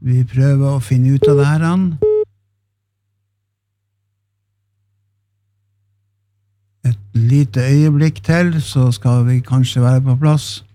Vi prøver å finne ut av det her. Et lite øyeblikk til, så skal vi kanskje være på plass.